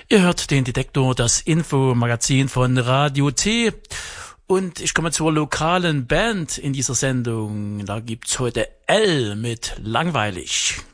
Ihr hört den Detektor, das Infomagazin von Radio T. Und ich komme zur lokalen Band in dieser Sendung. Da gibt's heute L mit Langweilig.